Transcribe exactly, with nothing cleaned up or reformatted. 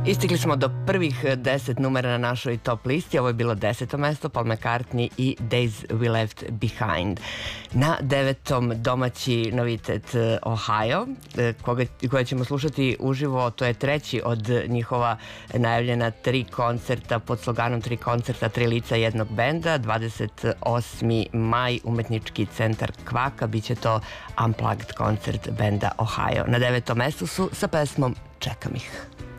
Istigli smo do prvih deset numera na našoj top listi. Ovo je bilo deseto mesto, Paul McCartney i Days We Left Behind. Na devetom domaći novitet Ohio, koga, koja ćemo slušati uživo. To je treći od njihova najavljena tri koncerta pod sloganom tri koncerta, tri lica jednog benda. dvadeset osmi maj, umetnički centar Kvaka, biće to Unplugged koncert benda Ohio. Na devetom mestu su sa pesmom Čekam ih.